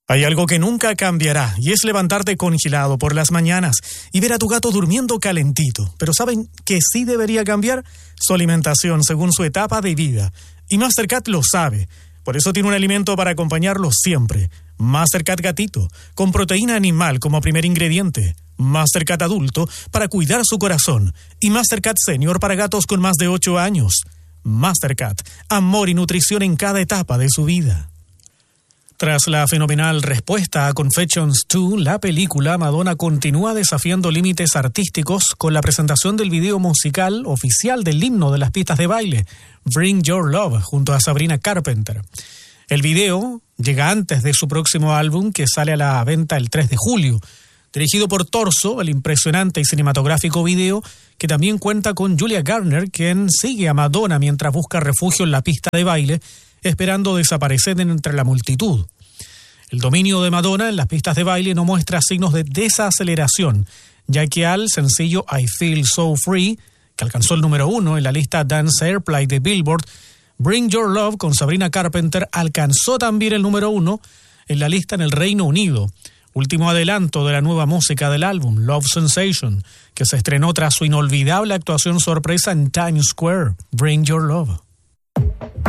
Hay algo que nunca cambiará y es levantarte congelado por las mañanas y ver a tu gato durmiendo calentito. Pero ¿saben qué sí debería cambiar? Su alimentación según su etapa de vida. Y Mastercat lo sabe. Por eso tiene un alimento para acompañarlo siempre. Mastercat Gatito, con proteína animal como primer ingrediente. Mastercat Adulto para cuidar su corazón. Y Mastercat Senior para gatos con más de 8 años. Mastercat, amor y nutrición en cada etapa de su vida. Tras la fenomenal respuesta a Confessions 2, la película, Madonna continúa desafiando límites artísticos con la presentación del video musical oficial del himno de las pistas de baile, Bring Your Love, junto a Sabrina Carpenter. El video llega antes de su próximo álbum, que sale a la venta el 3 de julio. Dirigido por Torso, el impresionante y cinematográfico video, que también cuenta con Julia Garner, quien sigue a Madonna mientras busca refugio en la pista de baile, esperando desaparecer entre la multitud. El dominio de Madonna en las pistas de baile no muestra signos de desaceleración, ya que al sencillo I Feel So Free, que alcanzó el número 1 en la lista Dance Airplay de Billboard, Bring Your Love con Sabrina Carpenter alcanzó también el número 1 en la lista en el Reino Unido, último adelanto de la nueva música del álbum, Love Sensation, que se estrenó tras su inolvidable actuación sorpresa en Times Square, Bring Your Love.